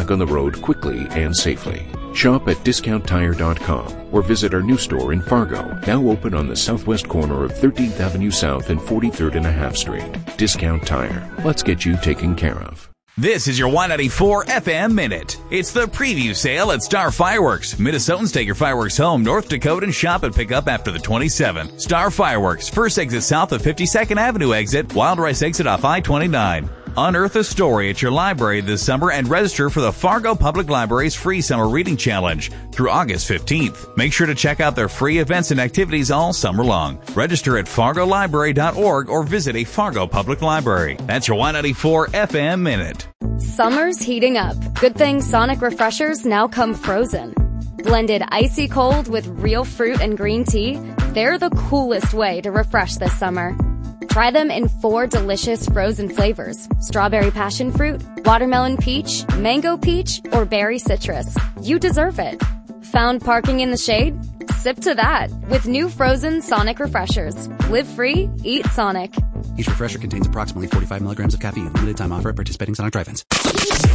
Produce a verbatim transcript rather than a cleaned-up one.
back on the road quickly and safely. Shop at discount tire dot com or visit our new store in Fargo, now open on the southwest corner of thirteenth Avenue South and forty-third and a half Street. Discount Tire. Let's get you taken care of. This is your one ninety-four F M Minute. It's the preview sale at Star Fireworks. Minnesotans take your fireworks home. North Dakota and shop and pick up after the twenty-seventh. Star Fireworks. First exit south of fifty-second Avenue exit. Wild Rice exit off I twenty-nine. Unearth a story at your library this summer and register for the Fargo Public Library's free summer reading challenge through August fifteenth. Make sure to check out their free events and activities all summer long. Register at fargo library dot org or visit a Fargo Public Library. That's your one ninety-four F M Minute. Summer's heating up. Good thing Sonic Refreshers now come frozen. Blended icy cold with real fruit and green tea, they're the coolest way to refresh this summer. Try them in four delicious frozen flavors: strawberry passion fruit, watermelon peach, mango peach, or berry citrus. You deserve it. Found parking in the shade? Sip to that with new frozen Sonic Refreshers. Live free, eat Sonic. Each refresher contains approximately forty-five milligrams of caffeine. Limited time offer at participating Sonic drive-ins.